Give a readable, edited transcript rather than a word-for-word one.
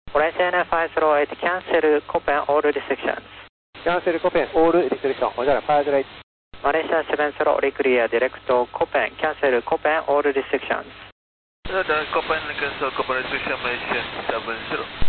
Malaysia 9508, cancel Copen all restrictions. Cancel Copen all restriction. Roger, 508. Malaysia 70 clear, direct to Copen, cancel Copen all restrictions. Roger, Copen cancel Copen restriction, Malaysia 70.